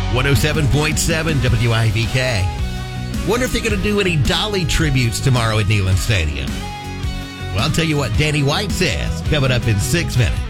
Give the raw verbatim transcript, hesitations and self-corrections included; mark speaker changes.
Speaker 1: one oh seven point seven W I V K. Wonder if they're going to do any Dolly tributes tomorrow at Neyland Stadium. Well, I'll tell you what Danny White says coming up in six minutes.